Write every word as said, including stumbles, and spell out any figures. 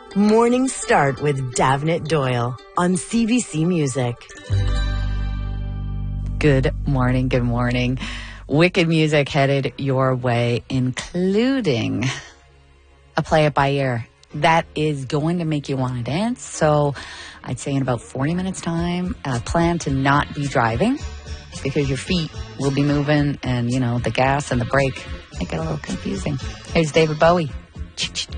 Morning Start with Davnit Doyle on C B C Music. Good morning, good morning. Wicked music headed your way, including a play it by ear that is going to make you want to dance. So I'd say in about forty minutes time, uh, plan to not be driving because your feet will be moving and, you know, the gas and the brake make it a little confusing. Here's David Bowie.